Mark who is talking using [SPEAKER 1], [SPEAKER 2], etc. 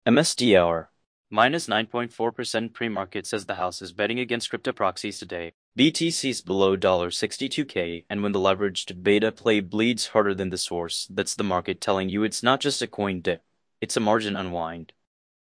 [SPEAKER 1] MSDR. Minus 9.4% pre-market says the house is betting against crypto proxies today. BTC's below $62K, and when the leveraged beta play bleeds harder than the source, that's the market telling you it's not just a coin dip, it's a margin unwind.